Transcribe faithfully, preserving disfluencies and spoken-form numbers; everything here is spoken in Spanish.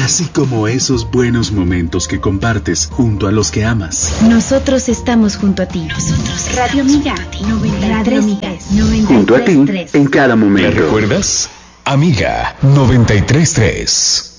así como esos buenos momentos que compartes junto a los que amas. Nosotros estamos junto a ti. Nosotros Radio Amiga noventa y tres. Junto a ti en cada momento. ¿Me recuerdas? Amiga noventa y tres punto tres.